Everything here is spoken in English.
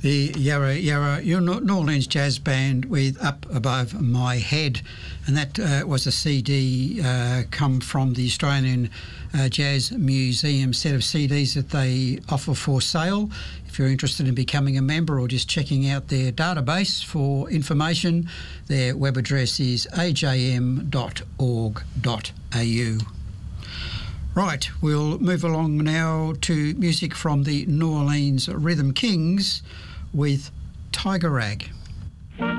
The Yarra Yarra New Orleans Jazz Band with Up Above My Head, and that was a CD come from the Australian Jazz Museum set of CDs that they offer for sale. If you're interested in becoming a member or just checking out their database for information, their web address is ajm.org.au. Right, we'll move along now to music from the New Orleans Rhythm Kings with Tiger Rag.